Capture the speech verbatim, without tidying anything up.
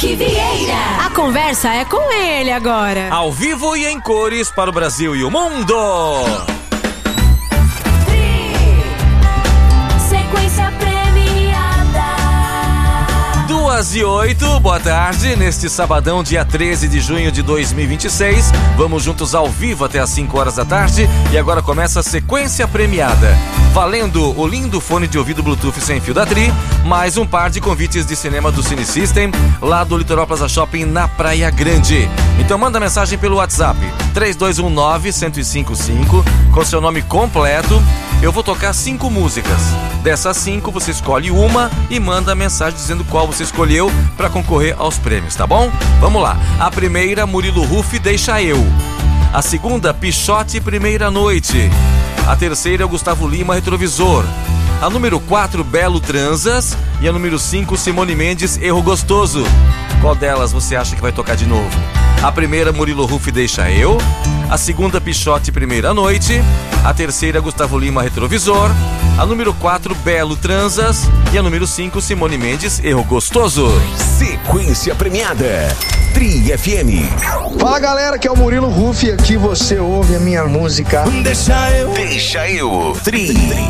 Roque Vieira. A conversa é com ele agora. Ao vivo e em cores para o Brasil e o mundo. Sequência premiada. Duas e oito, boa tarde. Neste sabadão, dia treze de junho de dois mil e vinte e seis. Vamos juntos ao vivo até às cinco horas da tarde. E agora começa a sequência premiada. Valendo o lindo fone de ouvido Bluetooth sem fio da Tri, mais um par de convites de cinema do Cine System, lá do Litoral Plaza Shopping, na Praia Grande. Então manda mensagem pelo WhatsApp, três dois um nove, um zero cinco cinco, com seu nome completo. Eu vou tocar cinco músicas. Dessas cinco, você escolhe uma e manda mensagem dizendo qual você escolheu para concorrer aos prêmios, tá bom? Vamos lá. A primeira, Murilo Huff, Deixa Eu. A segunda, Pichote, Primeira Noite. A terceira é o Gustavo Lima, Retrovisor. A número quatro, Belo, Transas. E a número cinco, Simone Mendes, Erro Gostoso. Qual delas você acha que vai tocar de novo? A primeira, Murilo Huff, Deixa Eu. A segunda, Pichote, Primeira Noite. A terceira, Gustavo Lima, Retrovisor. A número quatro, Belo, Transas. E a número cinco, Simone Mendes, Erro Gostoso. Sequência premiada. Tri F M. Fala galera, que é o Murilo Huff e aqui você ouve a minha música Deixa Eu. Deixa Eu. Tri.